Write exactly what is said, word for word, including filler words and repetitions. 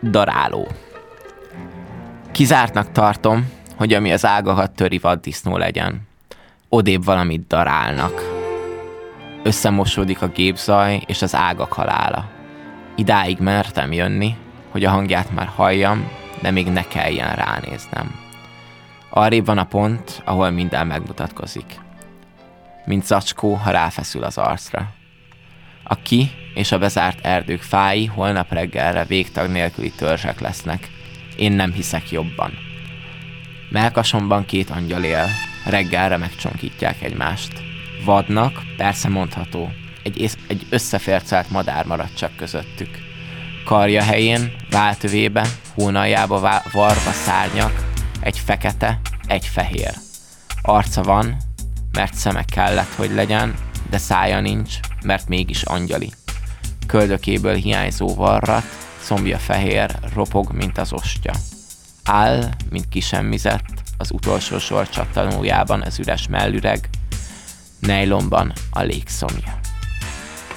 Daráló. Kizártnak tartom, hogy ami az ágakat töri vaddisznó legyen. Odébb valamit darálnak. Összemosódik a gépzaj és az ágak halála. Idáig mertem jönni, hogy a hangját már halljam, de még ne kelljen ránéznem. Arrébb van a pont, ahol minden megmutatkozik. Mint zacskó, ha ráfeszül az arcra. A ki és a bezárt erdők fái holnap reggelre végtag nélküli törzsek lesznek. Én nem hiszek jobban. Mellkasomban két angyal él, reggelre megcsonkítják egymást. Vadnak, persze mondható, egy, ész, egy összefércelt madár maradt csak közöttük. Karja helyén, váltövébe, hónaljába vá- varva szárnyak, egy fekete, egy fehér. Arca van, mert szeme kellett, hogy legyen, de szája nincs, mert mégis angyali. Köldökéből hiányzó varrat, combja fehér, ropog, mint az ostya. Áll, mint kisemmizett, az utolsó sor csattanójában az üres mellüreg, nejlomban a légszomja.